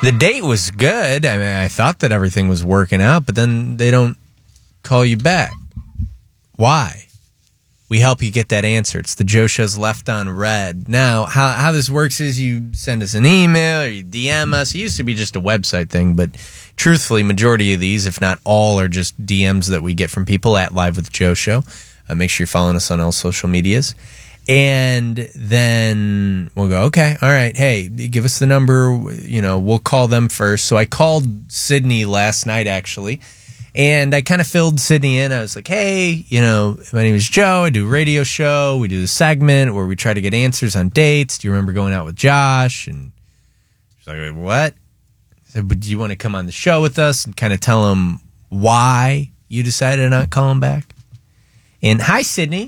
The date was good. I mean, I thought that everything was working out, but then they don't call you back. Why? We help you get that answer. It's the Joe Show's Left on Red. Now, how this works is you send us an email or you DM us. It used to be just a website thing, but truthfully, majority of these, if not all, are just DMs that we get from people at Live with Joe Show. Make sure you're following us on all social medias. And then we'll go, okay, all right, hey, give us the number. We'll call them first. So I called Sydney last night, actually, and I kind of filled Sydney in. I was like, hey, my name is Joe. I do a radio show. We do a segment where we try to get answers on dates. Do you remember going out with Josh? And she's like, what? I said, but do you want to come on the show with us and kind of tell him why you decided to not call him back? And hi, Sydney.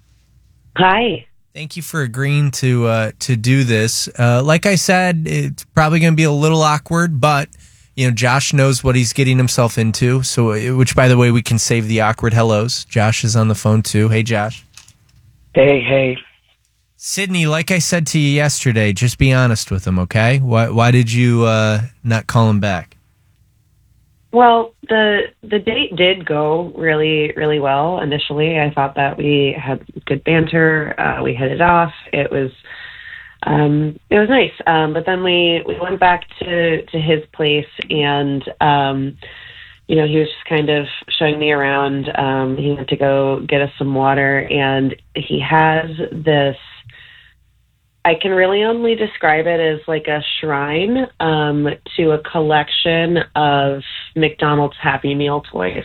Hi. Thank you for agreeing to do this. Like I said, it's probably going to be a little awkward, but Josh knows what he's getting himself into. So, which, by the way, we can save the awkward hellos. Josh is on the phone too. Hey, Josh. Hey. Sydney, like I said to you yesterday, just be honest with him, okay? Why did you not call him back? Well, the date did go really, really well initially. I thought that we had good banter. We hit it off. It was nice. But then we went back to his place, and he was just kind of showing me around. He went to go get us some water, and he has this. I can really only describe it as like a shrine to a collection of McDonald's Happy Meal toys.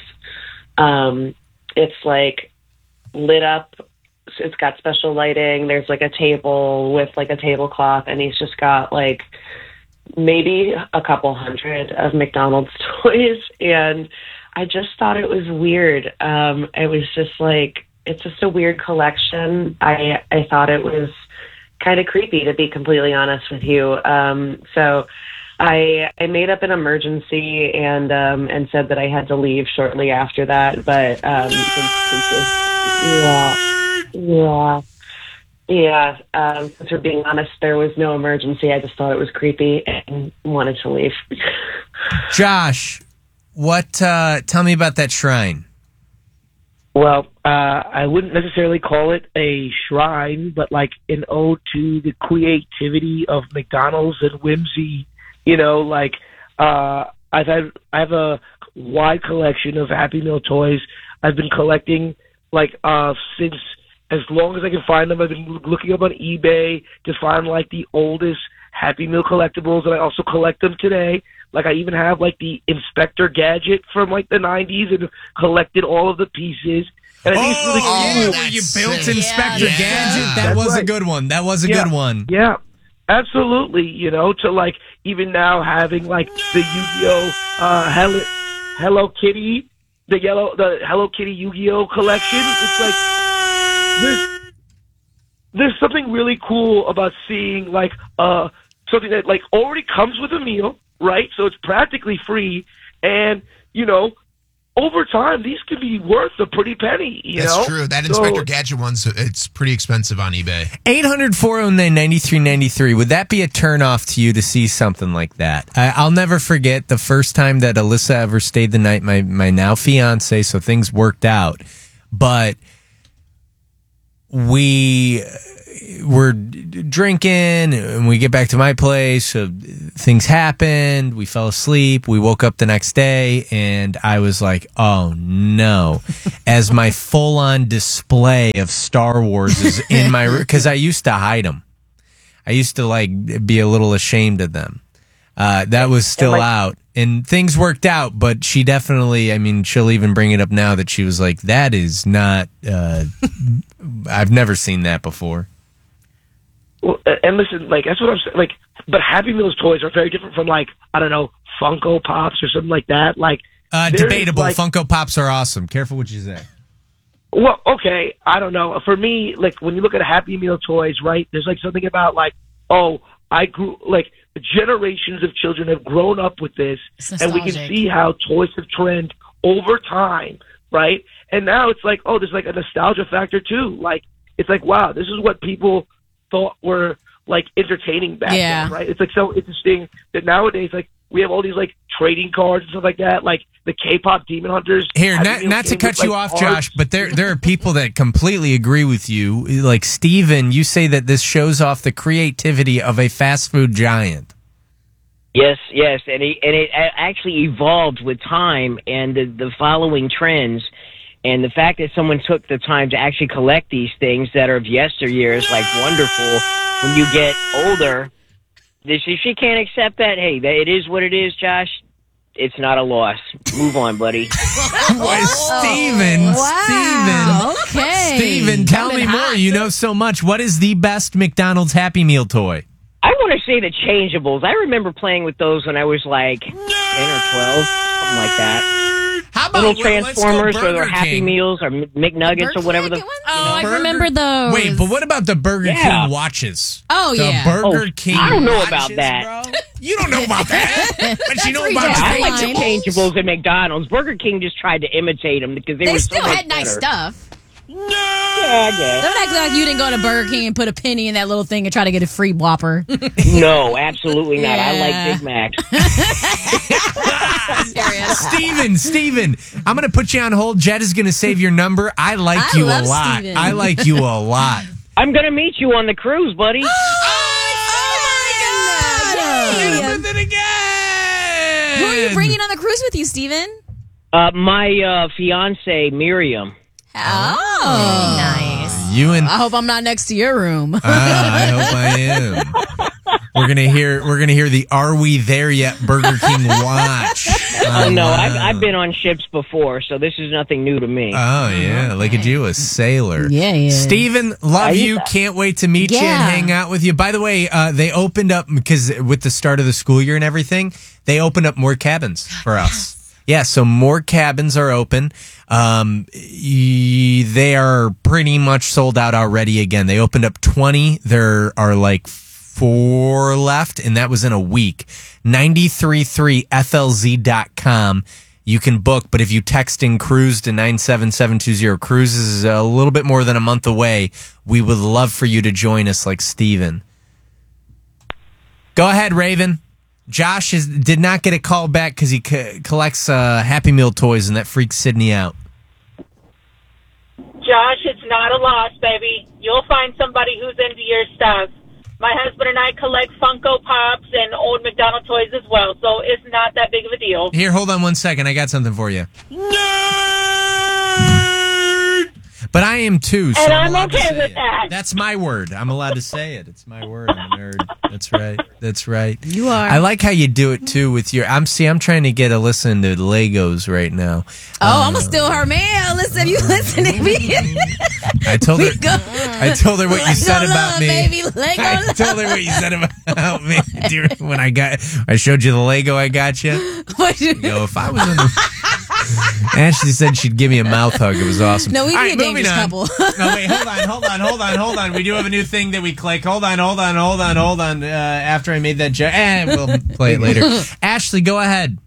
It's like lit up. It's got special lighting. There's like a table with like a tablecloth, and he's just got like maybe a couple hundred of McDonald's toys. And I just thought it was weird. It was just like, it's just a weird collection. I thought it was kind of creepy, to be completely honest with you. So I made up an emergency and said that I had to leave shortly after that. But since we're being honest, there was no emergency. I just thought it was creepy and wanted to leave. Josh, tell me about that shrine. Well, I wouldn't necessarily call it a shrine, but like an ode to the creativity of McDonald's and whimsy. I have a wide collection of Happy Meal toys. I've been collecting since as long as I can find them. I've been looking up on eBay to find like the oldest Happy Meal collectibles, and I also collect them today. Like I even have like the Inspector Gadget from like the 90s and collected all of the pieces. And I think it's really cool. You built Inspector Gadget? That was right. A good one. That was a good one. Yeah, absolutely. To like even now having like the Yu-Gi-Oh! Hello Kitty, the Hello Kitty Yu-Gi-Oh! collection. It's like there's something really cool about seeing like something that like already comes with a meal. Right, so it's practically free, and over time these could be worth a pretty penny. That's true. That Inspector Gadget it's pretty expensive on eBay. 800-409-9393. Would that be a turnoff to you to see something like that? I'll never forget the first time that Alyssa ever stayed the night. My now fiance, so things worked out, but we were drinking and we get back to my place. So things happened. We fell asleep. We woke up the next day and I was like, oh no, as my full on display of Star Wars is in my room. Cause I used to hide them. I used to like be a little ashamed of them. That was still out and things worked out, but she definitely, she'll even bring it up now that she was like, that is not, I've never seen that before. Well, and listen, that's what I'm saying. But Happy Meal's toys are very different from I don't know, Funko Pops or something like that. Debatable. Funko Pops are awesome. Careful what you say. Well, okay, I don't know. For me, when you look at Happy Meal toys, right? There's something about I grew generations of children have grown up with this, and we can see how toys have trended over time, right? And now it's there's a nostalgia factor too. It's wow, this is what people thought were entertaining back then, right? It's so interesting that nowadays we have all these like trading cards and stuff like that, like the K-pop Demon Hunters. Here, Happy Meal not to came cut with, you like, off, cards. Josh, but there are people that completely agree with you. Like Steven, you say that this shows off the creativity of a fast food giant. Yes, and it actually evolved with time and the following trends, and the fact that someone took the time to actually collect these things that are of yesteryear is like wonderful. When you get older, if she can't accept that, hey, it is what it is, Josh. It's not a loss. Move on, buddy. Steven, Steven, tell me more. You know so much. What is the best McDonald's Happy Meal toy? I want to say the changeables. I remember playing with those when I was like 10 or 12, something like that. How about Little Transformers or their Happy King? Meals or McNuggets or whatever the. I remember those. Wait, but what about the Burger King watches? Oh, the yeah. Burger King I don't know watches, about that. bro? You don't know about that? But you know about I the like the changeables at McDonald's. Burger King just tried to imitate them because they They were still so much had nice better. stuff. Yeah, I guess. Don't act like you didn't go to Burger King and put a penny in that little thing and try to get a free Whopper. No, absolutely not. I Yeah. like Big Macs. Steven, I'm going to put you on hold. Jed is going to save your number. I like I you a love lot. Steven. I like you a lot. I'm going to meet you on the cruise, buddy. With it again. Who are you bringing on the cruise with you, Steven? My fiance Miriam. Oh, nice. You and I hope I'm not next to your room. I hope I am. We're gonna hear the "Are We There Yet?" Burger King watch. Oh no, wow. I've been on ships before, so this is nothing new to me. Oh yeah, look at you, a sailor. Yeah. Steven, love you. Yeah. Can't wait to meet you and Yeah. hang out with you. By the way, they opened up because with the start of the school year and everything, they opened up more cabins for us. Yeah, so more cabins are open. They are pretty much sold out already again. They opened up 20. There are like 4 left, and that was in a week. 933flz.com. You can book, but if you text in cruise to 97720, cruise is a little bit more than a month away. We would love for you to join us like Steven. Go ahead, Raven. Josh did not get a call back because he collects Happy Meal toys, and that freaks Sydney out. Josh, it's not a loss, baby. You'll find somebody who's into your stuff. My husband and I collect Funko Pops and old McDonald's toys as well, so it's not that big of a deal. Here, hold on 1 second. I got something for you. But I am too. So And I'm allowed to okay say with it. that. That's my word. I'm allowed to say it. It's my word. I'm a nerd. That's right. That's right. You are. I like how you do it too with your. I'm trying to get Alyssa into Legos right now. I'm going to steal her man. Listen, you listen to me. I told her. Go. I told her what you Lego said about love, me. baby. Lego I love. told her what you said about me when I showed you the Lego I got you. Yo, if I was in the. Ashley said she'd give me a mouth hug. It was awesome. No, we'd be All a right, dangerous moving on. couple. No, wait, hold on. We do have a new thing that we click. Hold on. After I made that joke, we'll play it later. Ashley, go ahead.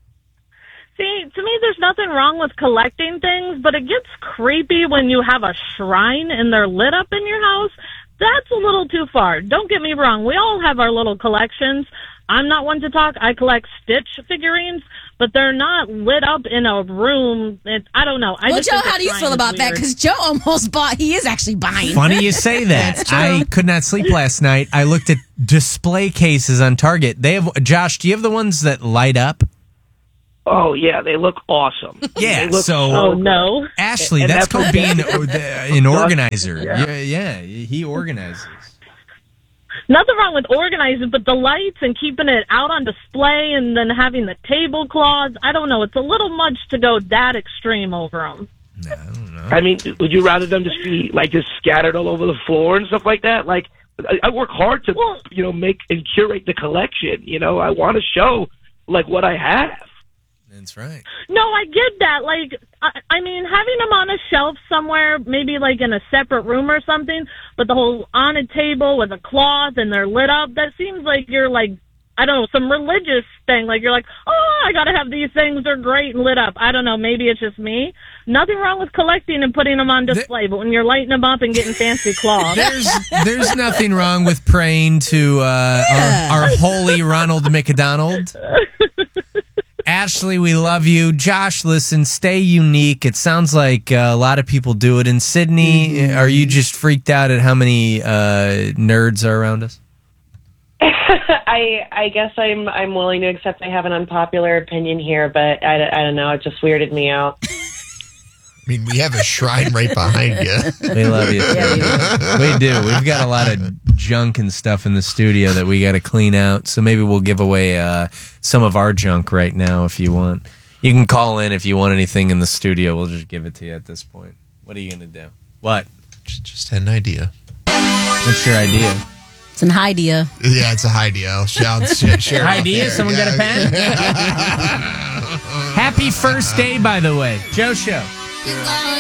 See, to me, there's nothing wrong with collecting things, but it gets creepy when you have a shrine and they're lit up in your house. That's a little too far. Don't get me wrong. We all have our little collections. I'm not one to talk. I collect Stitch figurines, but they're not lit up in a room. I don't know. Well, Joe, how do you feel about that? Because Joe almost bought. He is actually buying. Funny you say that. I could not sleep last night. I looked at display cases on Target. They have. Josh, do you have the ones that light up? Oh yeah, they look awesome. Yeah. They look So, Oh, no. Ashley, And that's that's called being an organizer. Yeah. Yeah, he organizes. Nothing wrong with organizing, but the lights and keeping it out on display and then having the tablecloths, I don't know. It's a little much to go that extreme over them. No, I don't know. I mean, would you rather them just be like just scattered all over the floor and stuff like that? Like, I work hard to make and curate the collection. I want to show like what I have. That's right. No, I get that. Like, I mean, having them on a shelf somewhere, maybe like in a separate room or something, but the whole on a table with a cloth and they're lit up, that seems like you're like, I don't know, some religious thing. Like you're like, oh, I got to have these things. They're great and lit up. I don't know. Maybe it's just me. Nothing wrong with collecting and putting them on display, but when you're lighting them up and getting fancy cloth. There's nothing wrong with praying to our holy Ronald McDonald. Ashley, we love you. Josh, listen, stay unique. It sounds like a lot of people do it. In Sydney, are you just freaked out at how many nerds are around us? I guess I'm willing to accept I have an unpopular opinion here, but I don't know. It just weirded me out. I mean, we have a shrine right behind you. We love you. We do. We've got a lot of junk and stuff in the studio that we got to clean out. So maybe we'll give away some of our junk right now if you want. You can call in if you want anything in the studio. We'll just give it to you at this point. What are you going to do? What? Just had an idea. What's your idea? It's an idea. Yeah, it's a high deal. Share Idea? Someone got a pen? Happy first day, by the way. Joe Show.